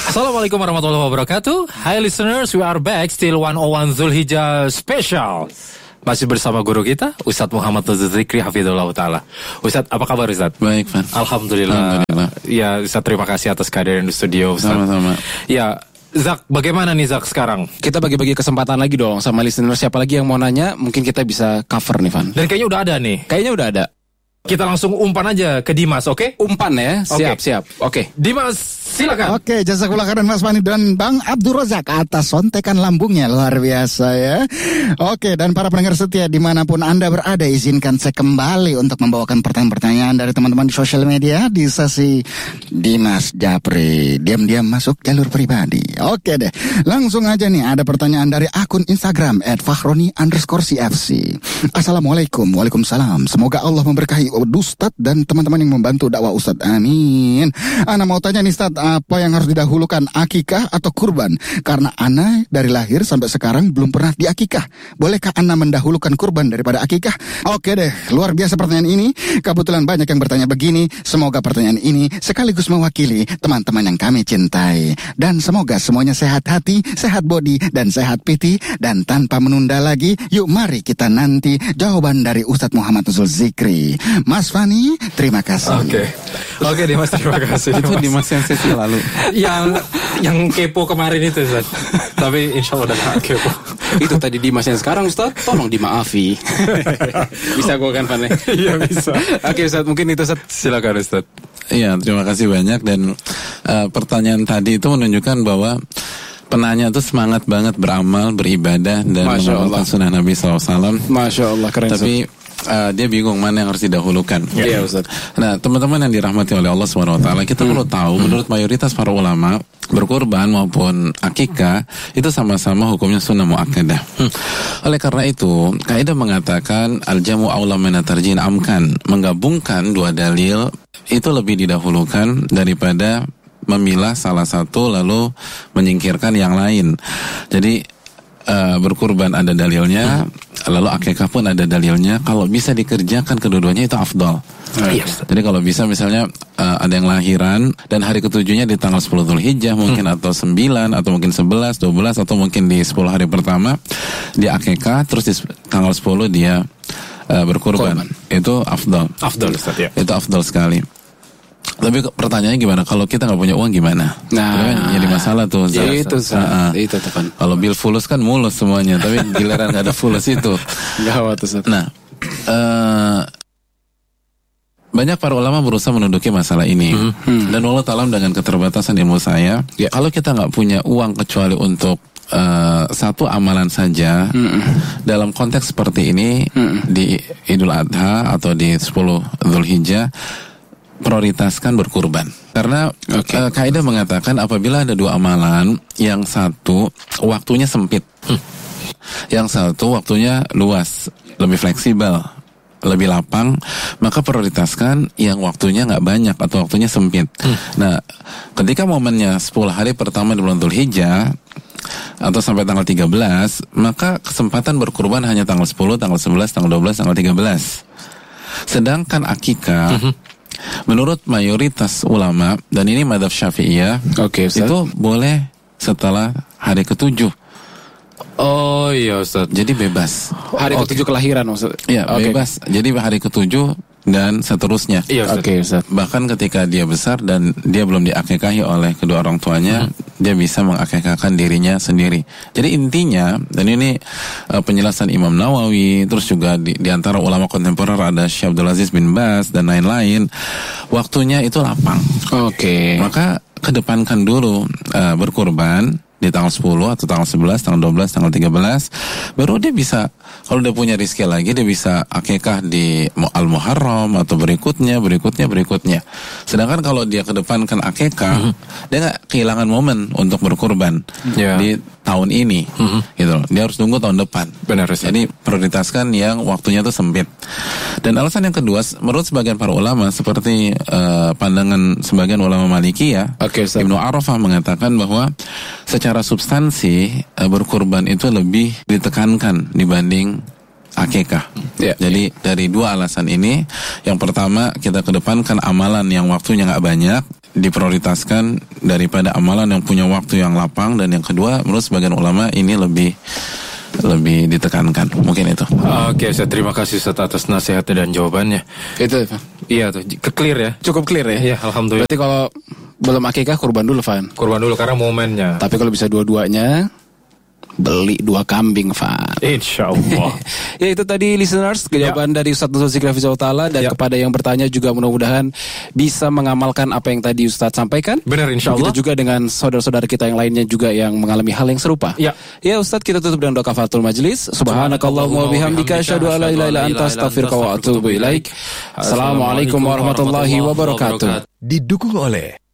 Assalamualaikum warahmatullahi wabarakatuh. Hi listeners, we are back still 101 Zulhijjah special. Masih bersama guru kita Ustadz Muhammad Nuzul Zikri Hafizullah Ta'ala. Ustadz, apa kabar Ustadz? Baik, Fan. Alhamdulillah. Ya Ustadz, terima kasih atas kehadiran di studio Ustadz. Sama-sama. Ya Zak, bagaimana nih Zak sekarang? Kita bagi-bagi kesempatan lagi dong sama listener. Siapa lagi yang mau nanya, mungkin kita bisa cover nih, Van. Dan kayaknya udah ada nih. Kayaknya udah ada. Kita langsung umpan aja ke Dimas, oke? Umpan ya, siap. Oke. Dimas, silakan. Oke, jazakallah khairan Mas Fani dan Bang Abdul Razak atas sontekan lambungnya, luar biasa ya. Oke, dan para pendengar setia dimanapun Anda berada, izinkan saya kembali untuk membawakan pertanyaan-pertanyaan dari teman-teman di sosial media di sesi Dimas Japri. Diam-diam masuk jalur pribadi. Oke deh, langsung aja nih, ada pertanyaan dari akun Instagram @fakhroni_cfc. Assalamualaikum, waalaikumsalam. Semoga Allah memberkahi Ustadz dan teman-teman yang membantu dakwah Ustadz. Amin. Ana mau tanya nih Ustadz, apa yang harus didahulukan, akikah atau kurban? Karena Ana dari lahir sampai sekarang belum pernah diakikah. Bolehkah Ana mendahulukan kurban daripada akikah? Oke deh, luar biasa pertanyaan ini. Kebetulan banyak yang bertanya begini. Semoga pertanyaan ini sekaligus mewakili teman-teman yang kami cintai. Dan semoga semuanya sehat hati, sehat body, dan sehat piti. Dan tanpa menunda lagi, yuk mari kita nanti jawaban dari Ustadz Muhammad Nuzul Zikri. Mas Fani, terima kasih. Oke Dimas, terima kasih. Itu Dimas yang sesi lalu. yang kepo kemarin itu Ustaz. Tapi insya Allah udah gak kepo. Itu tadi Dimas yang sekarang, Ustaz. Tolong dimaafi. Bisa gue kan, Van? Iya bisa. Oke, Ustaz, mungkin itu Ustaz. Silakan Ustaz. Iya, terima kasih banyak. Dan pertanyaan tadi itu menunjukkan bahwa penanya itu semangat banget beramal, beribadah, dan mengamalkan sunnah Nabi SAW. Masya Allah, keren. Tapi dia bingung mana yang harus didahulukan. Iya, Ustaz. Nah, teman-teman yang dirahmati oleh Allah SWT, kita perlu tahu menurut mayoritas para ulama, berkurban maupun akikah itu sama-sama hukumnya sunnah muakkadah. Oleh karena itu, kaidah mengatakan al-jamu aula min at-tarjih amkan, menggabungkan dua dalil itu lebih didahulukan daripada memilah salah satu lalu menyingkirkan yang lain. Jadi berkurban ada dalilnya, lalu akikah pun ada dalilnya. Kalau bisa dikerjakan kedua-duanya itu afdal. Jadi kalau bisa misalnya ada yang lahiran dan hari ketujuhnya di tanggal 10 Dzulhijjah mungkin atau 9 atau mungkin 11, 12 atau mungkin di 10 hari pertama dia akikah, terus di tanggal 10 dia berkurban. Itu afdal. Afdal Ustaz ya. Itu afdal sekali. Tapi pertanyaannya gimana? Kalau kita nggak punya uang gimana? Nah, itu kan jadi masalah tuh. Itu kan. Kalau bil fulus kan mulus semuanya, tapi giliran nggak ada fulus itu. Gawat, Ustaz. Nah, banyak para ulama berusaha menduduki masalah ini. Dan Allah Ta'ala dengan keterbatasan ilmu saya, kalau kita nggak punya uang kecuali untuk satu amalan saja, dalam konteks seperti ini di Idul Adha atau di 10 Dzulhijjah, prioritaskan berkurban. Karena kaidah mengatakan apabila ada dua amalan, yang satu waktunya sempit, yang satu waktunya luas, lebih fleksibel, lebih lapang, maka prioritaskan yang waktunya nggak banyak atau waktunya sempit. Nah, ketika momennya 10 hari pertama di bulan Dzulhijjah atau sampai tanggal 13, maka kesempatan berkurban hanya tanggal 10, tanggal 11, tanggal 12, tanggal 13. Sedangkan akikah menurut mayoritas ulama, dan ini madzhab Syafi'iyah, itu boleh setelah hari ke-7. Oh iya Ustaz. Jadi bebas. Hari ke-7 kelahiran, Ustaz. Iya, bebas. Jadi hari ke-7 dan seterusnya. Iya Ustaz. Ustaz. Bahkan ketika dia besar dan dia belum diakikahi oleh kedua orang tuanya, dia bisa mengakikahkan dirinya sendiri. Jadi intinya, dan ini penjelasan Imam Nawawi, terus juga di antara ulama kontemporer ada Syekh Abdul Aziz bin Baz dan lain-lain, waktunya itu lapang. Maka kedepankan dulu berkurban di tanggal 10 atau tanggal 11, tanggal 12, tanggal 13, baru dia bisa, kalau udah punya rezeki lagi, dia bisa akikah di Al-Muharram atau berikutnya. Sedangkan kalau dia kedepankan akikah, dia nggak kehilangan momen untuk berkurban di tahun ini, gitu. Dia harus tunggu tahun depan. Benar. Jadi prioritaskan yang waktunya itu sempit. Dan alasan yang kedua, menurut sebagian para ulama, seperti pandangan sebagian ulama Malikiyah, Ibnu Arafah mengatakan bahwa secara substansi berkurban itu lebih ditekankan dibanding akikah. Jadi dari dua alasan ini, yang pertama kita kedepankan amalan yang waktunya nggak banyak diprioritaskan daripada amalan yang punya waktu yang lapang, dan yang kedua menurut sebagian ulama ini lebih ditekankan. Mungkin itu. Oke, saya terima kasih Ustaz atas nasihatnya dan jawabannya. Itu Van. Iya tuh, clear ya. Cukup clear ya. Iya, alhamdulillah. Berarti kalau belum akikah kurban dulu Van. Kurban dulu karena momennya. Tapi kalau bisa dua-duanya, beli 2 kambing Van. Insya Allah. Ya itu tadi listeners jawaban dari Ustaz Nuzul Zikri Hafizahullah Ta'ala. Dan kepada yang bertanya juga mudah-mudahan bisa mengamalkan apa yang tadi Ustaz sampaikan. Benar, insya Allah. Begitu juga dengan saudara-saudara kita yang lainnya juga yang mengalami hal yang serupa. Ya Ustaz, kita tutup dengan doa kafaratul majlis. Subhanakallahumma wa bihamdika asyhadu an la ilaha illa anta astaghfiruka wa atubu ilaik. Assalamualaikum warahmatullahi wabarakatuh. Didukung oleh